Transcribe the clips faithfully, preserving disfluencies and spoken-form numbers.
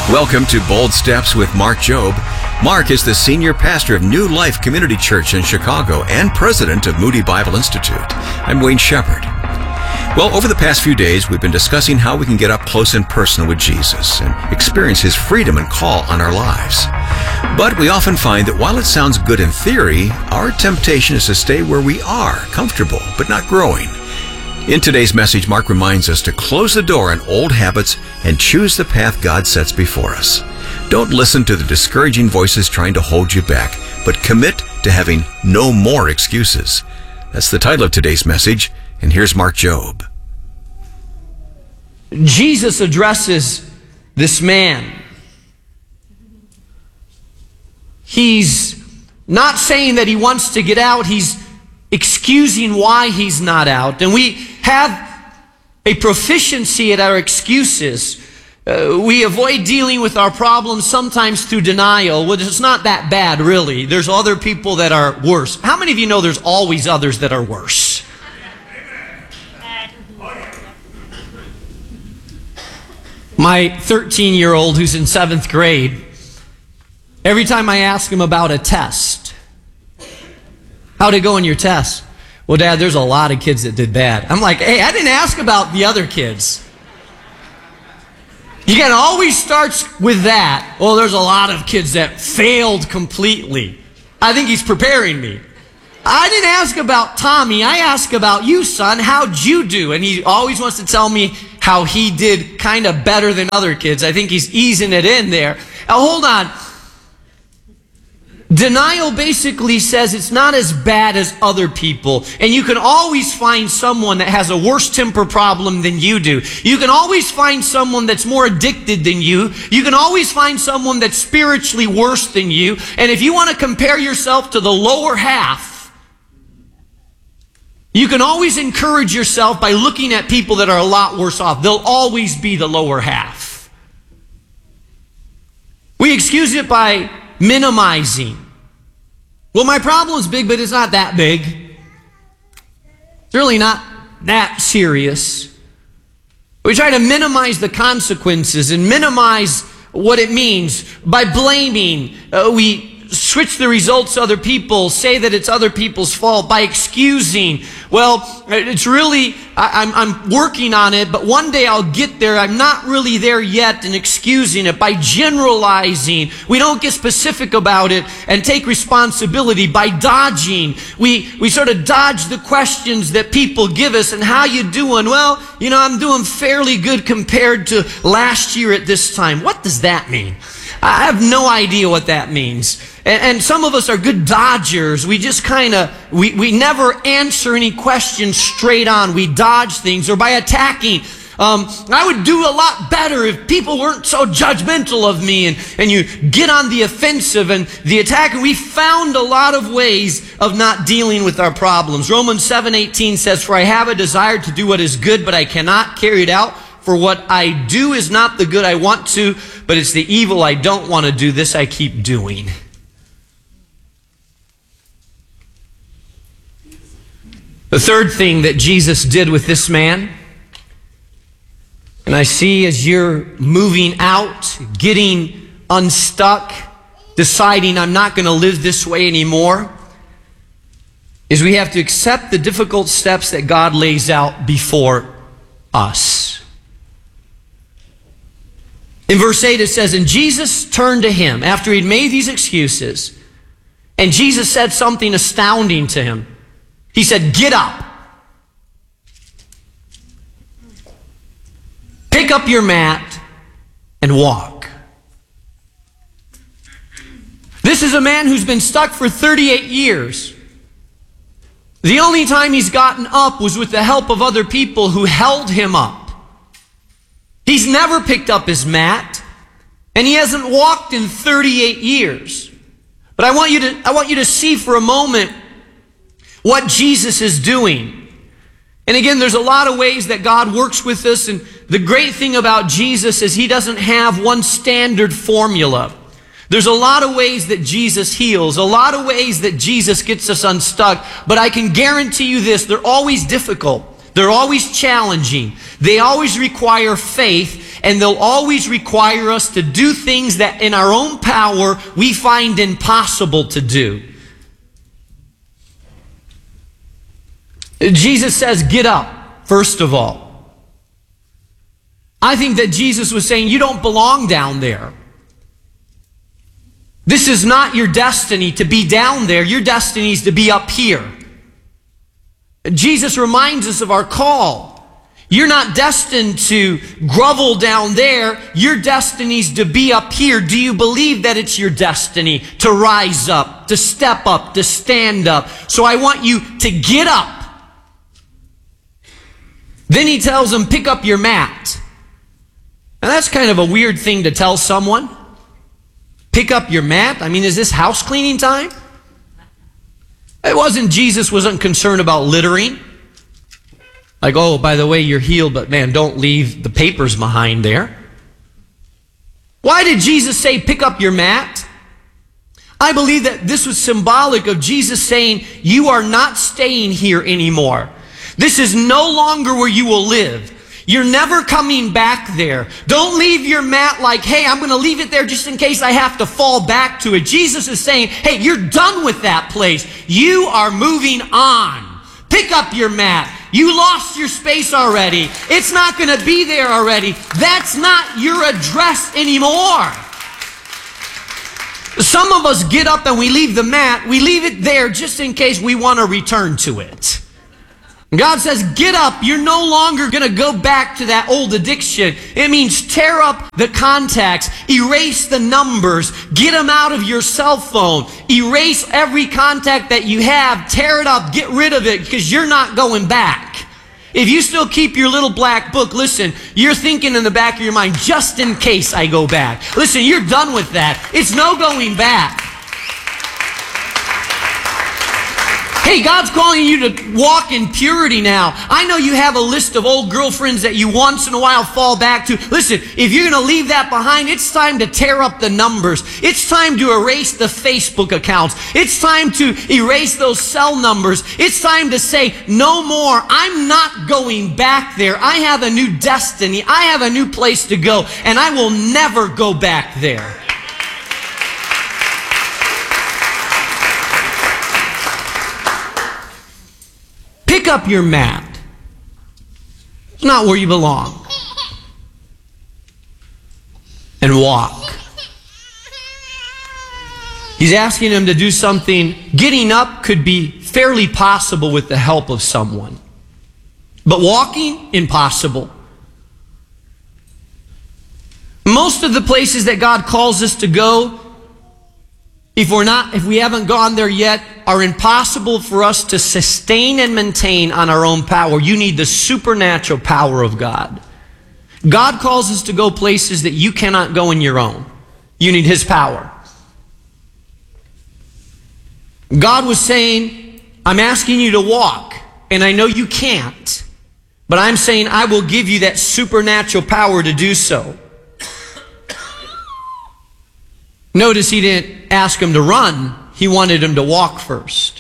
Welcome to Bold Steps with Mark Jobe. Mark is the senior pastor of New Life Community Church in Chicago and president of Moody Bible Institute. I'm Wayne Shepherd. Well, over the past few days, we've been discussing how we can get up close and personal with Jesus and experience His freedom and call on our lives. But we often find that while it sounds good in theory, our temptation is to stay where we are, comfortable, but not growing. In today's message, Mark reminds us to close the door on old habits and choose the path God sets before us. Don't listen to the discouraging voices trying to hold you back, but commit to having no more excuses. That's the title of today's message, and here's Mark Jobe. Jesus addresses this man. He's not saying that he wants to get out. He's excusing why he's not out. And we have a proficiency at our excuses. Uh, we avoid dealing with our problems sometimes through denial. Well, it's not that bad, really. There's other people that are worse. How many of you know there's always others that are worse? My thirteen-year-old who's in seventh grade, every time I ask him about a test, how'd it go in your test? Well, Dad, there's a lot of kids that did bad. I'm like, hey, I didn't ask about the other kids. You can always start with that. Well, there's a lot of kids that failed completely. I think he's preparing me. I didn't ask about Tommy. I asked about you, son. How'd you do? And he always wants to tell me how he did kind of better than other kids. I think he's easing it in there. Now, hold on. Denial basically says it's not as bad as other people. And you can always find someone that has a worse temper problem than you do. You can always find someone that's more addicted than you. You can always find someone that's spiritually worse than you. And if you want to compare yourself to the lower half, you can always encourage yourself by looking at people that are a lot worse off. They'll always be the lower half. We excuse it by minimizing. Well, my problem's big, but it's not that big. It's really not that serious. We try to minimize the consequences and minimize what it means by blaming. Uh, we switch the results to other people, say that it's other people's fault by excusing. Well, it's really, I, I'm, I'm working on it, but one day I'll get there. I'm not really there yet, and excusing it by generalizing. We don't get specific about it and take responsibility by dodging. We, we sort of dodge the questions that people give us. And how you doing? Well, you know, I'm doing fairly good compared to last year at this time. What does that mean? I have no idea what that means. And, and some of us are good dodgers. We just kind of, we, we never answer any questions straight on. We dodge things, or by attacking. Um, I would do a lot better if people weren't so judgmental of me. And, and you get on the offensive and the attack. And we found a lot of ways of not dealing with our problems. Romans seven eighteen says, "For I have a desire to do what is good, but I cannot carry it out. For what I do is not the good I want to, but it's the evil I don't want to do. This I keep doing." The third thing that Jesus did with this man, and I see as you're moving out, getting unstuck, deciding I'm not going to live this way anymore, is we have to accept the difficult steps that God lays out before us. In verse eight it says, "And Jesus turned to him," after he'd made these excuses, and Jesus said something astounding to him. He said, "Get up. Pick up your mat and walk." This is a man who's been stuck for thirty-eight years. The only time he's gotten up was with the help of other people who held him up. He's never picked up his mat, and he hasn't walked in thirty-eight years. But I want you to, I want you to see for a moment what Jesus is doing. And again, there's a lot of ways that God works with us, and the great thing about Jesus is He doesn't have one standard formula. There's a lot of ways that Jesus heals, a lot of ways that Jesus gets us unstuck, but I can guarantee you this, they're always difficult. They're always challenging. They always require faith, and they'll always require us to do things that in our own power we find impossible to do. Jesus says, get up, first of all. I think that Jesus was saying, you don't belong down there. This is not your destiny to be down there. Your destiny is to be up here. Jesus reminds us of our call. You're not destined to grovel down there. Your destiny is to be up here. Do you believe that it's your destiny to rise up, to step up, to stand up? So I want you to get up. Then he tells them, pick up your mat. Now that's kind of a weird thing to tell someone. Pick up your mat? I mean, is this house cleaning time? It wasn't, Jesus wasn't concerned about littering. Like, oh, by the way, you're healed, but man, don't leave the papers behind there. Why did Jesus say, pick up your mat? I believe that this was symbolic of Jesus saying, you are not staying here anymore. This is no longer where you will live. You're never coming back there. Don't leave your mat like, hey, I'm going to leave it there just in case I have to fall back to it. Jesus is saying, hey, you're done with that place. You are moving on. Pick up your mat. You lost your space already. It's not going to be there already. That's not your address anymore. Some of us get up and we leave the mat. We leave it there just in case we want to return to it. God says, get up. You're no longer going to go back to that old addiction. It means tear up the contacts, erase the numbers, get them out of your cell phone, erase every contact that you have, tear it up, get rid of it, because you're not going back. If you still keep your little black book, listen, you're thinking in the back of your mind, just in case I go back. Listen, you're done with that. It's no going back. Hey, God's calling you to walk in purity now. I know you have a list of old girlfriends that you once in a while fall back to. Listen, if you're going to leave that behind, it's time to tear up the numbers. It's time to erase the Facebook accounts. It's time to erase those cell numbers. It's time to say, no more. I'm not going back there. I have a new destiny. I have a new place to go, and I will never go back there. Pick up your mat. It's not where you belong. And walk. He's asking him to do something. Getting up could be fairly possible with the help of someone. But walking, impossible. Most of the places that God calls us to go, if we're not, if we haven't gone there yet, are impossible for us to sustain and maintain on our own power. You need the supernatural power of God. God calls us to go places that you cannot go in your own. You need His power. God was saying, I'm asking you to walk, and I know you can't, but I'm saying I will give you that supernatural power to do so. Notice He didn't ask him to run. He wanted him to walk first.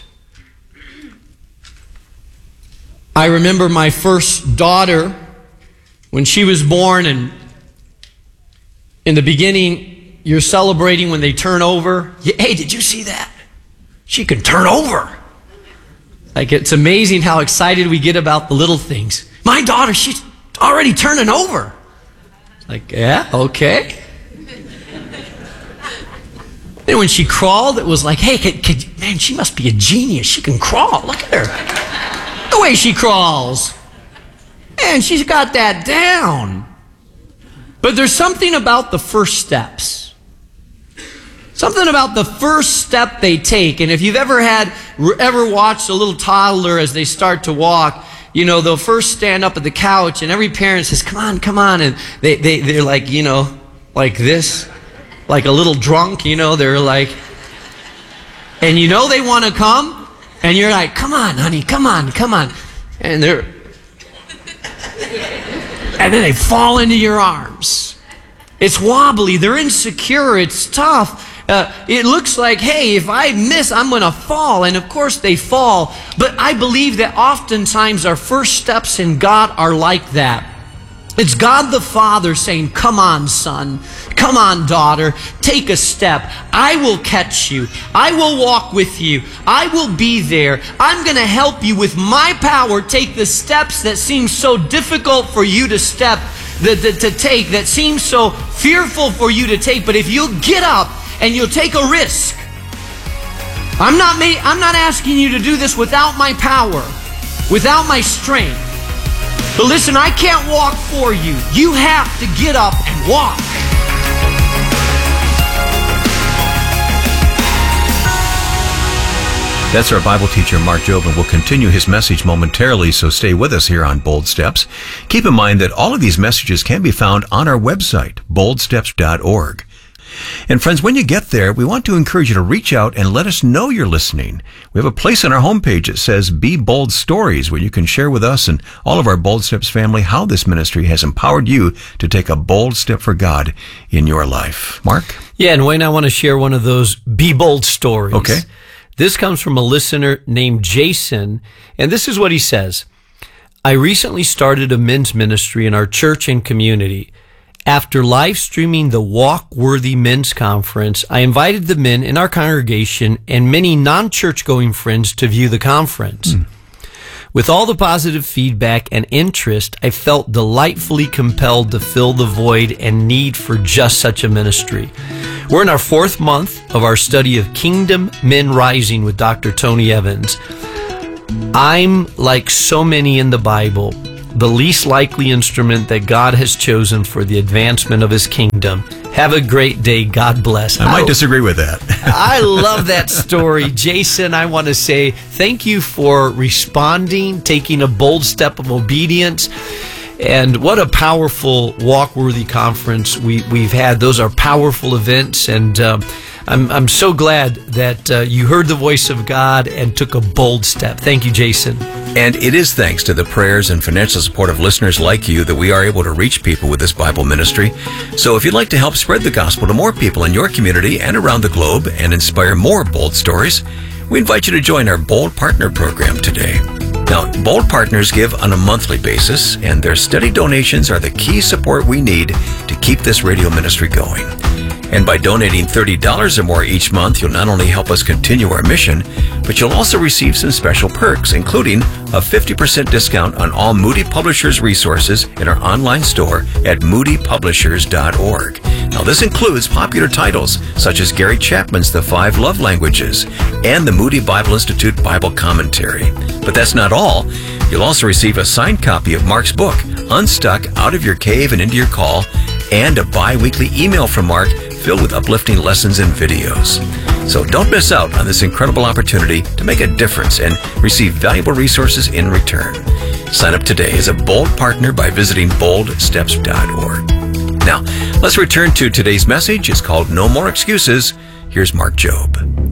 I remember my first daughter, when she was born, and in the beginning, you're celebrating when they turn over. Hey, did you see that? She can turn over. Like, it's amazing how excited we get about the little things. My daughter, she's already turning over. Like, yeah, okay. Then when she crawled, it was like, hey, could, could, man, she must be a genius. She can crawl. Look at her. The way she crawls. Man, she's got that down. But there's something about the first steps. Something about the first step they take. And if you've ever had, ever watched a little toddler as they start to walk, you know, they'll first stand up at the couch and every parent says, come on, come on. And they, they, they're like, you know, like this. Like a little drunk, you know, they're like, and you know they want to come, and you're like, come on, honey, come on, come on. And they're, and then they fall into your arms. It's wobbly, they're insecure, it's tough. Uh, it looks like, hey, if I miss, I'm going to fall. And of course they fall. But I believe that oftentimes our first steps in God are like that. It's God the Father saying, come on, son. Come on, daughter. Take a step. I will catch you. I will walk with you. I will be there. I'm going to help you with my power. Take the steps that seem so difficult for you to step, that, that, to take, that seem so fearful for you to take. But if you'll get up and you'll take a risk, I'm not, ma- I'm not asking you to do this without my power, without my strength. But listen, I can't walk for you. You have to get up and walk. That's our Bible teacher, Mark Jobe, and we'll continue his message momentarily, so stay with us here on Bold Steps. Keep in mind that all of these messages can be found on our website, bold steps dot org. And friends, when you get there, we want to encourage you to reach out and let us know you're listening. We have a place on our homepage that says Be Bold Stories, where you can share with us and all of our Bold Steps family how this ministry has empowered you to take a bold step for God in your life. Mark? Yeah, and Wayne, I want to share one of those Be Bold stories. Okay. This comes from a listener named Jason, and this is what he says. I recently started a men's ministry in our church and community. After live streaming the Walk Worthy Men's Conference, I invited the men in our congregation and many non-church going friends to view the conference. Mm. With all the positive feedback and interest, I felt delightfully compelled to fill the void and need for just such a ministry. We're in our fourth month of our study of Kingdom Men Rising with Doctor Tony Evans. I'm, like so many in the Bible, the least likely instrument that God has chosen for the advancement of His kingdom. Have a great day. God bless. I might I, disagree with that. I love that story. Jason, I want to say thank you for responding, taking a bold step of obedience. And what a powerful Walk-Worthy conference we, we've had. Those are powerful events, and um, I'm, I'm so glad that uh, you heard the voice of God and took a bold step. Thank you, Jason. And it is thanks to the prayers and financial support of listeners like you that we are able to reach people with this Bible ministry. So if you'd like to help spread the gospel to more people in your community and around the globe and inspire more bold stories, we invite you to join our Bold Partner program today. Now, Bold Partners give on a monthly basis, and their steady donations are the key support we need to keep this radio ministry going. And by donating thirty dollars or more each month, you'll not only help us continue our mission, but you'll also receive some special perks, including a fifty percent discount on all Moody Publishers resources in our online store at moody publishers dot org. Now, this includes popular titles such as Gary Chapman's The Five Love Languages and the Moody Bible Institute Bible Commentary. But that's not all. You'll also receive a signed copy of Mark's book, Unstuck Out of Your Cave and Into Your Call, and a bi-weekly email from Mark filled with uplifting lessons and videos. So don't miss out on this incredible opportunity to make a difference and receive valuable resources in return. Sign up today as a Bold Partner by visiting bold steps dot org. Now, let's return to today's message. It's called No More Excuses. Here's Mark Jobe.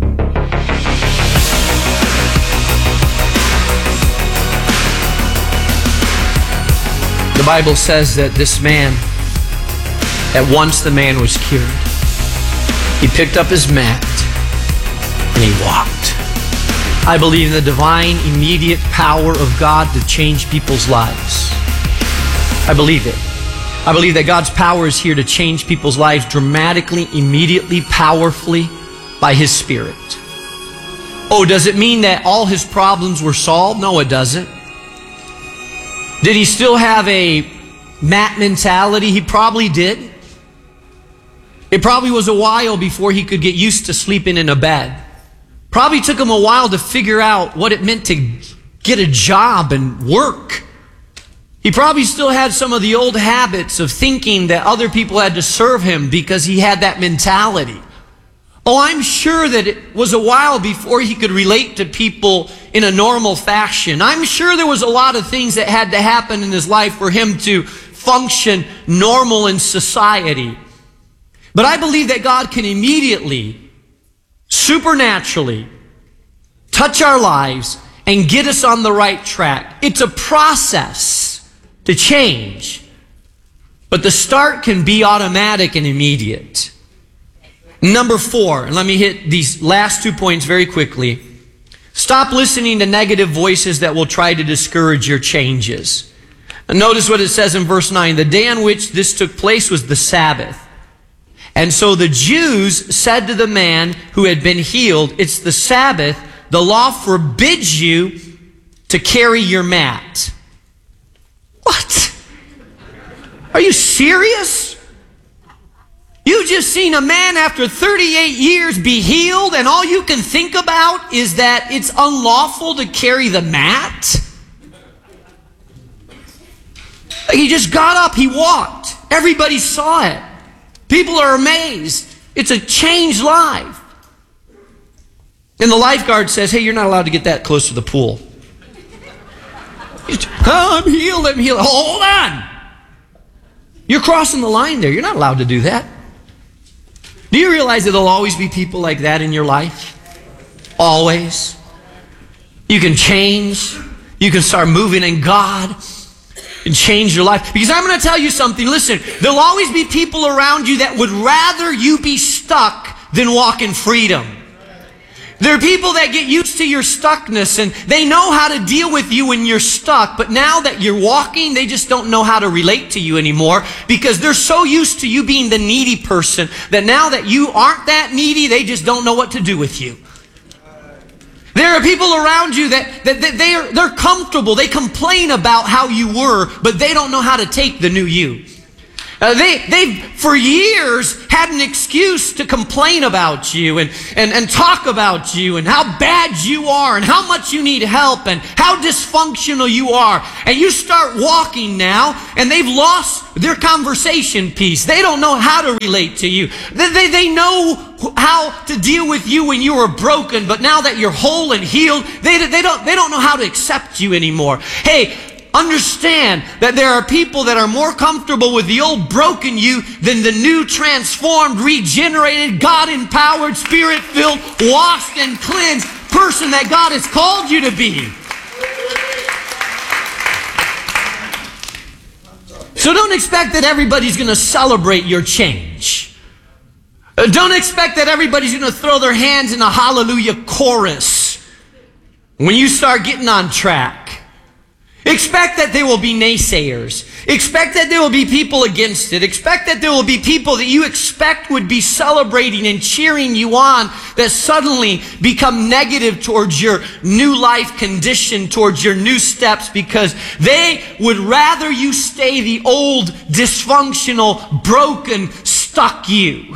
The Bible says that this man, that once the man was cured, he picked up his mat and he walked. I believe in the divine, immediate power of God to change people's lives. I believe it. I believe that God's power is here to change people's lives dramatically, immediately, powerfully by His Spirit. Oh, does it mean that all his problems were solved? No, it doesn't. Did he still have a mat mentality? He probably did. It probably was a while before he could get used to sleeping in a bed. Probably took him a while to figure out what it meant to get a job and work. He probably still had some of the old habits of thinking that other people had to serve him because he had that mentality. Oh, I'm sure that it was a while before he could relate to people in a normal fashion. I'm sure there was a lot of things that had to happen in his life for him to function normal in society. But I believe that God can immediately, supernaturally, touch our lives and get us on the right track. It's a process to change, but the start can be automatic and immediate. Number four, and let me hit these last two points very quickly. Stop listening to negative voices that will try to discourage your changes. And notice what it says in verse nine. The day on which this took place was the Sabbath. And so the Jews said to the man who had been healed, it's the Sabbath. The law forbids you to carry your mat. What? Are you serious? You just seen a man after thirty-eight years be healed, and all you can think about is that it's unlawful to carry the mat? He just got up, he walked. Everybody saw it. People are amazed. It's a changed life. And the lifeguard says, hey, you're not allowed to get that close to the pool. Oh, I'm healed, I'm healed. Hold on. You're crossing the line there. You're not allowed to do that. Do you realize that there'll always be people like that in your life? Always. You can change. You can start moving in God and change your life. Because I'm going to tell you something. Listen, there'll always be people around you that would rather you be stuck than walk in freedom. There are people that get used to your stuckness, and they know how to deal with you when you're stuck, but now that you're walking, they just don't know how to relate to you anymore because they're so used to you being the needy person that now that you aren't that needy, they just don't know what to do with you. There are people around you that, that, that they're, they're comfortable. They complain about how you were, but they don't know how to take the new you. Uh, they, they've, for years, had an excuse to complain about you and, and, and talk about you and how bad you are and how much you need help and how dysfunctional you are. And you start walking now, and they've lost their conversation piece. They don't know how to relate to you. They, they, they know how to deal with you when you were broken, but now that you're whole and healed, they, they, don't, they don't know how to accept you anymore. Hey, understand that there are people that are more comfortable with the old broken you than the new, transformed, regenerated, God-empowered, Spirit-filled, washed and cleansed person that God has called you to be. So don't expect that everybody's going to celebrate your change. Don't expect that everybody's going to throw their hands in a hallelujah chorus when you start getting on track. Expect that there will be naysayers. Expect that there will be people against it. Expect that there will be people that you expect would be celebrating and cheering you on that suddenly become negative towards your new life condition, towards your new steps, because they would rather you stay the old, dysfunctional, broken, stuck you.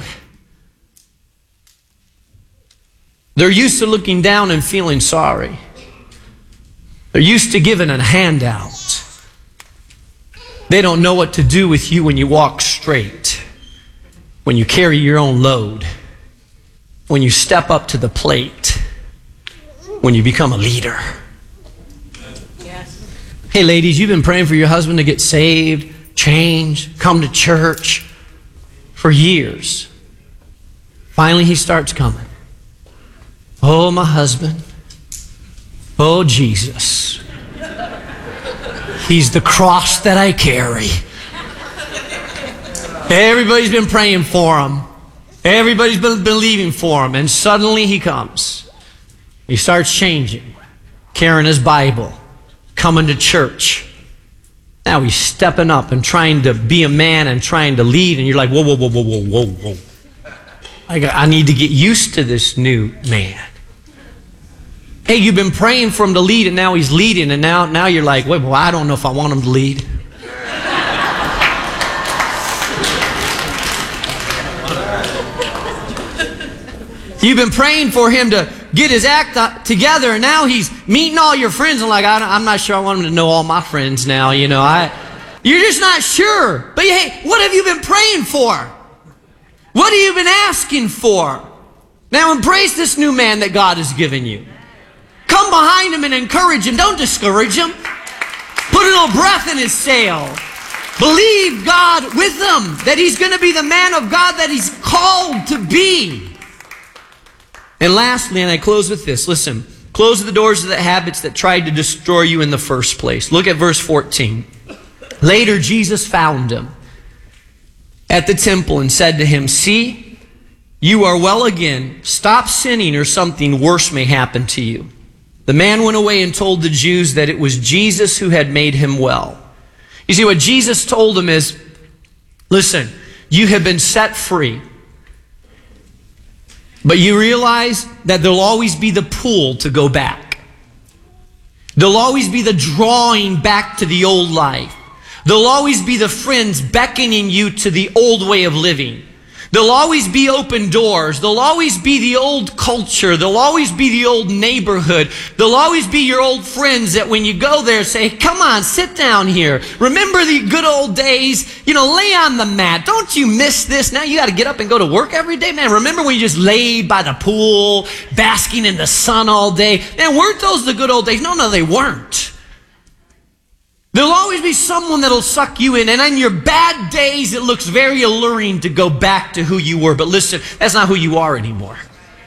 They're used to looking down and feeling sorry. They're used to giving a handout. They don't know what to do with you when you walk straight, when you carry your own load, when you step up to the plate, when you become a leader. Yes. Hey ladies, you've been praying for your husband to get saved, change, come to church for years. Finally he starts coming. Oh, my husband. Oh, Jesus. He's the cross that I carry. Everybody's been praying for him. Everybody's been believing for him. And suddenly he comes. He starts changing, carrying his Bible, coming to church. Now he's stepping up and trying to be a man and trying to lead. And you're like, whoa, whoa, whoa, whoa, whoa, whoa, whoa. I, got, I need to get used to this new man. Hey, you've been praying for him to lead, and now he's leading, and now, now you're like, wait, well, I don't know if I want him to lead. You've been praying for him to get his act together, and now he's meeting all your friends, and like, I don't, I'm not sure I want him to know all my friends now, you know. I, you're just not sure. But hey, what have you been praying for? What have you been asking for? Now embrace this new man that God has given you. Come behind him and encourage him. Don't discourage him. Put a little breath in his sail. Believe God with him that he's going to be the man of God that he's called to be. And lastly, and I close with this, listen, close the doors of the habits that tried to destroy you in the first place. Look at verse fourteen. Later, Jesus found him at the temple and said to him, see, you are well again. Stop sinning or something worse may happen to you. The man went away and told the Jews that it was Jesus who had made him well. You see, what Jesus told him is, listen, you have been set free. But you realize that there'll always be the pull to go back. There'll always be the drawing back to the old life. There'll always be the friends beckoning you to the old way of living. There'll always be open doors. There'll always be the old culture. There'll always be the old neighborhood. There'll always be your old friends that when you go there say, come on, sit down here. Remember the good old days? You know, lay on the mat. Don't you miss this? Now you got to get up and go to work every day? Man, remember when you just laid by the pool, basking in the sun all day? Man, weren't those the good old days? No, no, they weren't. There'll always be someone that'll suck you in. And on your bad days, it looks very alluring to go back to who you were. But listen, that's not who you are anymore.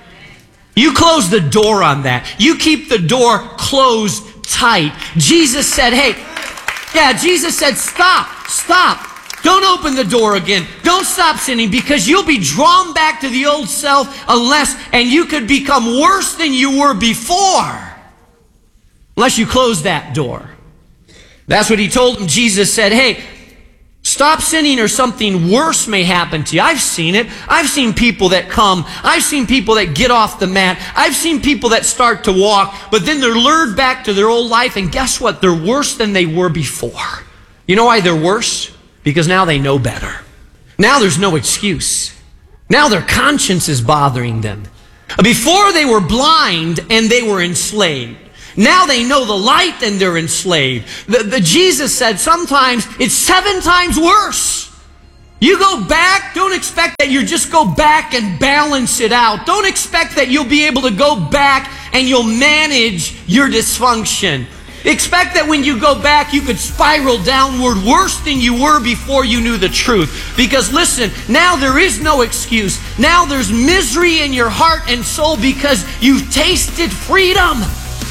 You close the door on that. You keep the door closed tight. Jesus said, hey, yeah, Jesus said, stop, stop. Don't open the door again. Don't stop sinning, because you'll be drawn back to the old self unless, and you could become worse than you were before unless you close that door. That's what he told him. Jesus said, hey, stop sinning or something worse may happen to you. I've seen it. I've seen people that come. I've seen people that get off the mat. I've seen people that start to walk, but then they're lured back to their old life, and guess what? They're worse than they were before. You know why they're worse? Because now they know better. Now there's no excuse. Now their conscience is bothering them. Before they were blind and they were enslaved. Now they know the light and they're enslaved. The, the Jesus said sometimes it's seven times worse. You go back, don't expect that you just go back and balance it out. Don't expect that you'll be able to go back and you'll manage your dysfunction. Expect that when you go back, you could spiral downward worse than you were before you knew the truth. Because listen, now there is no excuse. Now there's misery in your heart and soul because you've tasted freedom.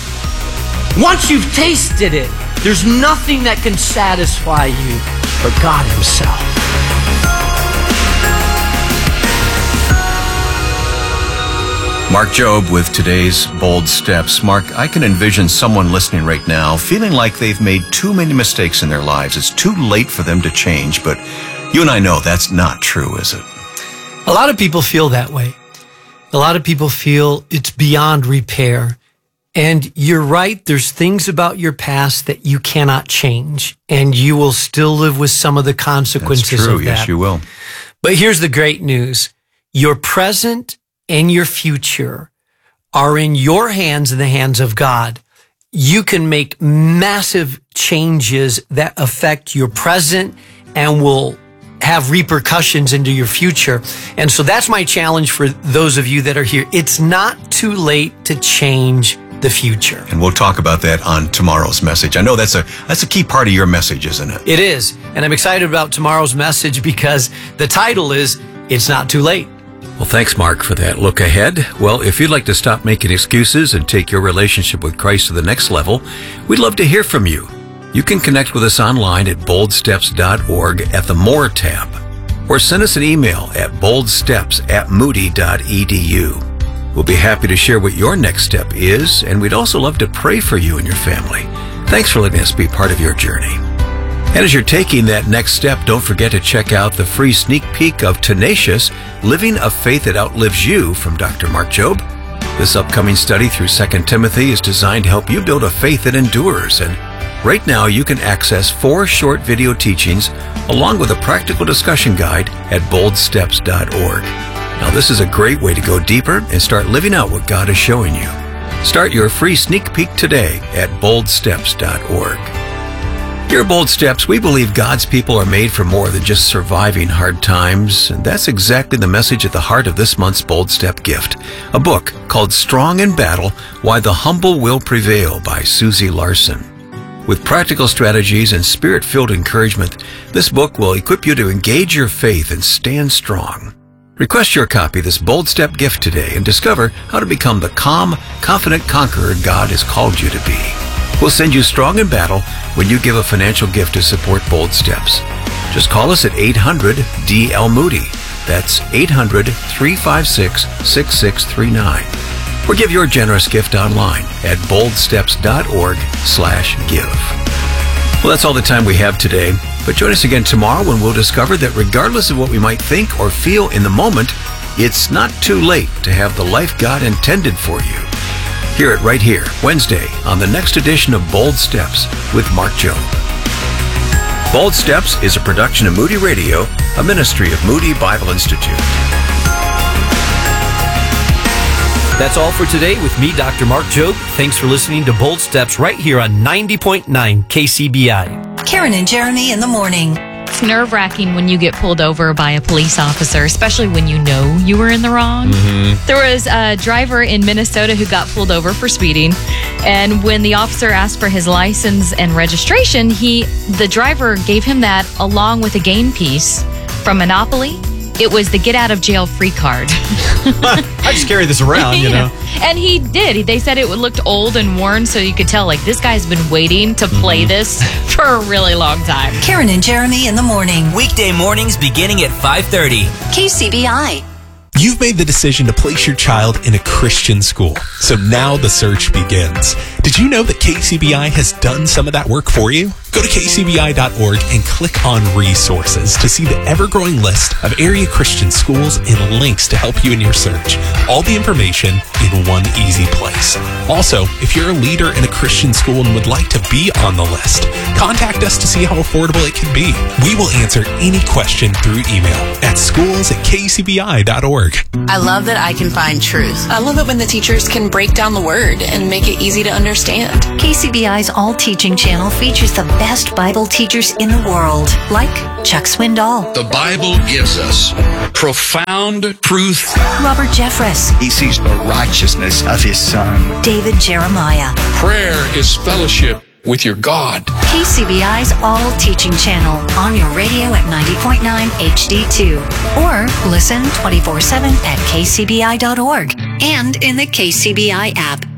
Once you've tasted it, there's nothing that can satisfy you but God Himself. Mark Jobe with today's Bold Steps. Mark, I can envision someone listening right now feeling like they've made too many mistakes in their lives. It's too late for them to change, but you and I know that's not true, is it? A lot of people feel that way. A lot of people feel it's beyond repair. And you're right, there's things about your past that you cannot change, and you will still live with some of the consequences That's true. of that. Yes, you will. But here's the great news. Your present and your future are in your hands and the hands of God. You can make massive changes that affect your present and will have repercussions into your future. And so that's my challenge for those of you that are here. It's not too late to change the future. And we'll talk about that on tomorrow's message. I know that's a that's a key part of your message, isn't it? It is. And I'm excited about tomorrow's message because the title is, It's Not Too Late. Well, thanks, Mark, for that look ahead. Well, if you'd like to stop making excuses and take your relationship with Christ to the next level, we'd love to hear from you. You can connect with us online at bold steps dot org at the More tab, or send us an email at boldsteps at moody dot e d u. We'll be happy to share what your next step is, and we'd also love to pray for you and your family. Thanks for letting us be part of your journey. And as you're taking that next step, don't forget to check out the free sneak peek of Tenacious, Living a Faith That Outlives You from Doctor Mark Jobe. This upcoming study through Second Timothy is designed to help you build a faith that endures. And right now you can access four short video teachings along with a practical discussion guide at bold steps dot org. Now, this is a great way to go deeper and start living out what God is showing you. Start your free sneak peek today at bold steps dot org. Here at Bold Steps, we believe God's people are made for more than just surviving hard times, and that's exactly the message at the heart of this month's Bold Step gift, a book called Strong in Battle, Why the Humble Will Prevail by Susie Larson. With practical strategies and spirit-filled encouragement, this book will equip you to engage your faith and stand strong. Request your copy of this Bold Step gift today and discover how to become the calm, confident conqueror God has called you to be. We'll send you Strong in Battle when you give a financial gift to support Bold Steps. Just call us at eight hundred D L Moody. That's eight hundred, three five six, six six three nine. Or give your generous gift online at bold steps dot org slash give. Well, that's all the time we have today. But join us again tomorrow when we'll discover that regardless of what we might think or feel in the moment, it's not too late to have the life God intended for you. Hear it right here, Wednesday, on the next edition of Bold Steps with Mark Jobe. Bold Steps is a production of Moody Radio, a ministry of Moody Bible Institute. That's all for today with me, Doctor Mark Jobe. Thanks for listening to Bold Steps right here on ninety point nine K C B I. Karen and Jeremy in the morning. It's nerve-wracking when you get pulled over by a police officer, especially when you know you were in the wrong. Mm-hmm. There was a driver in Minnesota who got pulled over for speeding, and when the officer asked for his license and registration, he, the driver gave him that along with a game piece from Monopoly. It was the get out of jail free card. I just carry this around, you Yeah. know. And he did. They said it looked old and worn, so you could tell, like, this guy's been waiting to play this for a really long time. Karen and Jeremy in the morning. Weekday mornings beginning at five thirty. K C B I. You've made the decision to place your child in a Christian school, so now the search begins. Did you know that K C B I has done some of that work for you? Go to K C B I dot org and click on resources to see the ever-growing list of area Christian schools and links to help you in your search. All the information in one easy place. Also, if you're a leader in a Christian school and would like to be on the list, contact us to see how affordable it can be. We will answer any question through email at schools at K C B I dot org. I love that I can find truth. I love it when the teachers can break down the word and make it easy to understand. K C B I's All Teaching channel features the best Bible teachers in the world, like Chuck Swindoll. The Bible gives us profound truth. Robert Jeffress. He sees the righteousness of his Son. David Jeremiah. Prayer is fellowship with your God. K C B I's All Teaching channel on your radio at ninety point nine H D two. Or listen twenty-four seven at K C B I dot org and in the K C B I app.